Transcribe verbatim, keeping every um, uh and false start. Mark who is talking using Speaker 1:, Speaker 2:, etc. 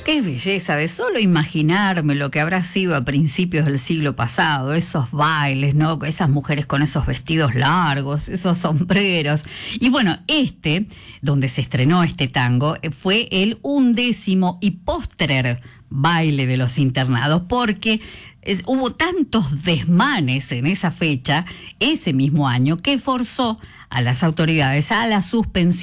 Speaker 1: Qué belleza, de solo imaginarme lo que habrá sido a principios del siglo pasado, esos bailes, ¿no? Esas mujeres con esos vestidos largos, esos sombreros. Y bueno, este, donde se estrenó este tango, fue el undécimo y postrer baile de los internados, porque es, hubo tantos desmanes en esa fecha, ese mismo año, que forzó a las autoridades a la suspensión